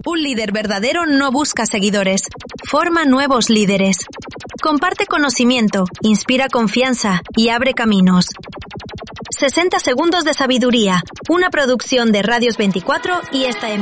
Un líder verdadero no busca seguidores, forma nuevos líderes. Comparte conocimiento, inspira confianza y abre caminos. 60 segundos de sabiduría, una producción de Radios 24 y esta